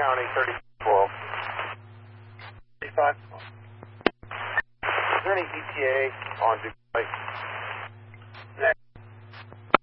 County 3012. 35. Is there any ETA on Duke Lake?